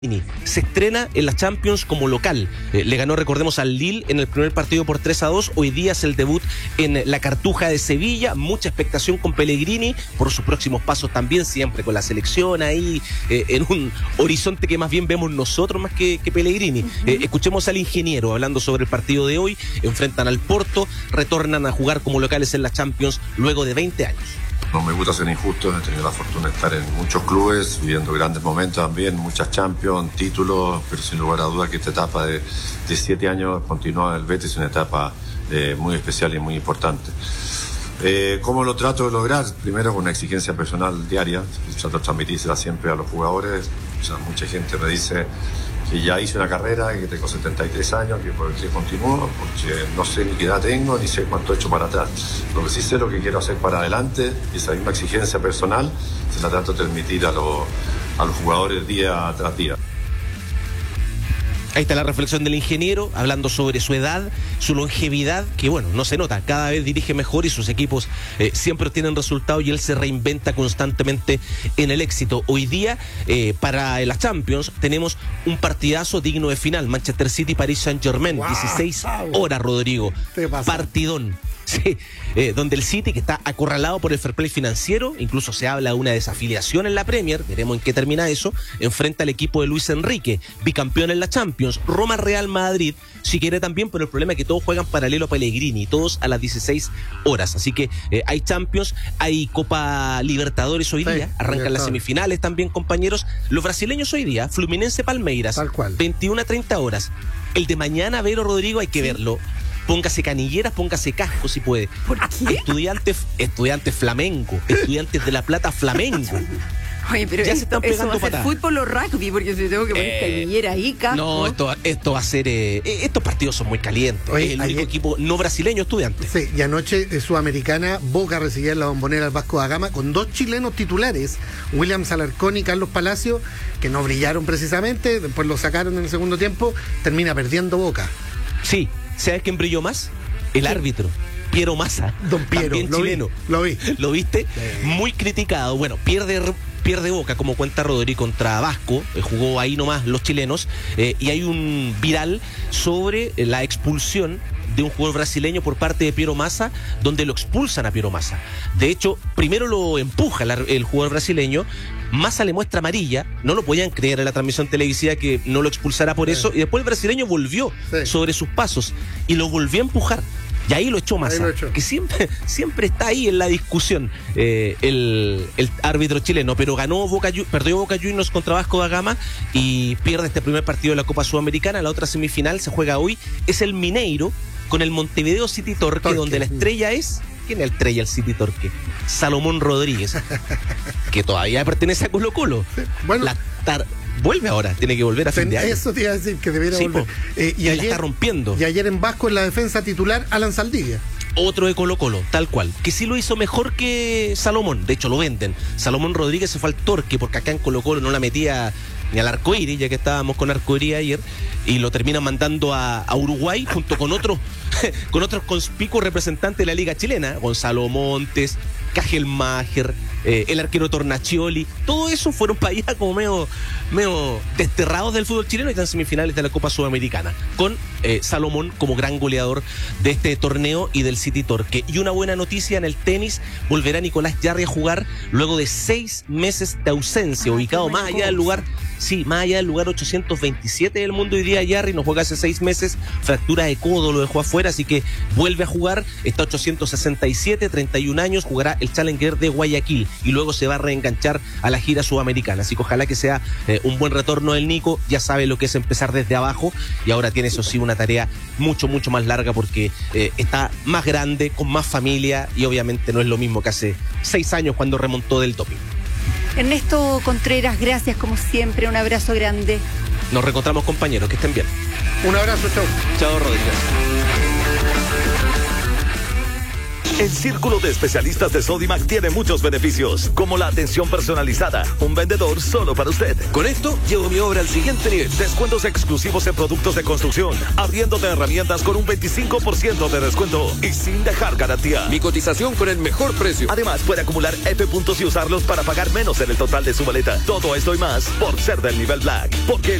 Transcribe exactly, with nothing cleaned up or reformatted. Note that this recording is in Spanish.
Se estrena en la Champions como local. Eh, le ganó, recordemos, al Lille en el primer partido por tres a dos. Hoy día es el debut en la Cartuja de Sevilla. Mucha expectación con Pellegrini por sus próximos pasos también, siempre con la selección ahí eh, en un horizonte que más bien vemos nosotros más que, que Pellegrini. Uh-huh. Eh, escuchemos al ingeniero hablando sobre el partido de hoy. Enfrentan al Porto, retornan a jugar como locales en la Champions luego de veinte años. No me gusta ser injusto, he tenido la fortuna de estar en muchos clubes, viviendo grandes momentos también, muchas Champions, títulos, pero sin lugar a dudas que esta etapa de, de siete años continúa en el Betis, una etapa eh, muy especial y muy importante. Eh, ¿Cómo lo trato de lograr? Primero con una exigencia personal diaria, trato de transmitírsela siempre a los jugadores. O sea, mucha gente me dice que ya hice una carrera, que tengo setenta y tres años, que por qué continúo, porque no sé ni qué edad tengo, ni sé cuánto he hecho para atrás. Lo que sí sé es lo que quiero hacer para adelante, y esa misma exigencia personal se la trato de transmitir a, lo, a los jugadores día tras día. Ahí está la reflexión del ingeniero, hablando sobre su edad, su longevidad, que bueno, no se nota, cada vez dirige mejor y sus equipos eh, siempre tienen resultados y él se reinventa constantemente en el éxito. Hoy día, eh, para la Champions, tenemos un partidazo digno de final, Manchester City, Paris Saint-Germain, wow. dieciséis horas, Rodrigo, partidón. Sí, eh, donde el City, que está acorralado por el fair play financiero, incluso se habla de una desafiliación en la Premier, veremos en qué termina eso, enfrenta al equipo de Luis Enrique, bicampeón en la Champions. Roma, Real Madrid, si quiere también, pero el problema es que todos juegan paralelo a Pellegrini, todos a las dieciséis horas, así que eh, hay Champions, hay Copa Libertadores hoy día, sí, arrancan las semifinales también, compañeros. Los brasileños hoy día, Fluminense Palmeiras, tal cual, veintiuna a treinta horas. El de mañana, Vero, Rodrigo, hay que sí. verlo. Póngase canilleras, póngase casco si puede. ¿Por qué? Estudiantes, estudiantes flamenco, estudiantes de La Plata flamenco. Oye, pero ya esto, se están pegando eso va a ser patadas. Fútbol o rugby, porque si tengo que poner eh, canillera ahí, casco. No, esto, esto va a ser... Eh, estos partidos son muy calientes. Oye, es el único ayer, equipo no brasileño, Estudiantes. Sí, y anoche de Sudamericana, Boca recibía en la Bombonera al Vasco da Gama con dos chilenos titulares, William Alarcón y Carlos Palacio, que no brillaron precisamente, después lo sacaron en el segundo tiempo, termina perdiendo Boca. Sí, ¿sabes quién brilló más? El sí. árbitro. Piero Massa, Don Piero, también lo chileno. Vi, lo vi. ¿Lo viste? Sí. Muy criticado. Bueno, pierde, pierde Boca, como cuenta Rodri, contra Vasco. Eh, jugó ahí nomás los chilenos. Eh, y hay un viral sobre eh, la expulsión de un jugador brasileño por parte de Piero Massa, donde lo expulsan a Piero Massa. De hecho, primero lo empuja el, el jugador brasileño, Massa le muestra amarilla, no lo podían creer en la transmisión televisiva que no lo expulsara por sí. eso, y después el brasileño volvió sí. sobre sus pasos y lo volvió a empujar. Y ahí lo echó Massa, que siempre, siempre está ahí en la discusión eh, el, el árbitro chileno, pero ganó Boca, perdió Boca Juniors contra Vasco da Gama y pierde este primer partido de la Copa Sudamericana. La otra semifinal se juega hoy, es el Mineiro con el Montevideo City Torque, Torque. donde la estrella es... ¿Quién es la estrella del City Torque? Salomón Rodríguez, que todavía pertenece a Colo Colo. Sí, bueno. La tar... Vuelve ahora, tiene que volver a fin de año. Eso te iba a decir, que debería sí, volver. Eh, y, y ayer, la está rompiendo. Y ayer en Vasco, en la defensa titular, Alan Saldivia. Otro de Colo Colo, tal cual, que sí lo hizo mejor que Salomón, de hecho lo venden. Salomón Rodríguez se fue al Torque, porque acá en Colo Colo no la metía ni al arcoíris, ya que estábamos con arcoíris ayer, y lo terminan mandando a, a Uruguay junto con otros con otros conspicuos representantes de la Liga Chilena, Gonzalo Montes, Cajelmacher, eh, el arquero Tornacioli, todo eso fueron para allá como medio, medio desterrados del fútbol chileno y están en semifinales de la Copa Sudamericana, con eh, Salomón como gran goleador de este torneo y del City Torque. Y una buena noticia en el tenis, volverá Nicolás Jarry a jugar luego de seis meses de ausencia, ah, ubicado más allá del lugar, sí, más allá del lugar ochocientos veintisiete del mundo hoy día. Jarry no juega hace seis meses, fractura de codo, lo dejó afuera, así que vuelve a jugar, está ochocientos sesenta y siete, treinta y un años, jugará el Challenger de Guayaquil y luego se va a reenganchar a la gira sudamericana, así que ojalá que sea eh, un buen retorno del Nico. Ya sabe lo que es empezar desde abajo y ahora tiene, eso sí, una tarea mucho, mucho más larga porque eh, está más grande, con más familia y obviamente no es lo mismo que hace seis años cuando remontó del doping. Ernesto Contreras, gracias como siempre, un abrazo grande. Nos reencontramos, compañeros, que estén bien. Un abrazo, chao. Chao, Rodríguez. El círculo de especialistas de Sodimac tiene muchos beneficios, como la atención personalizada, un vendedor solo para usted. Con esto, llevo mi obra al siguiente nivel. Descuentos exclusivos en productos de construcción, arriendo de herramientas con un veinticinco por ciento de descuento y sin dejar garantía. Mi cotización con el mejor precio. Además, puede acumular F puntos y usarlos para pagar menos en el total de su maleta. Todo esto y más por ser del nivel Black. Porque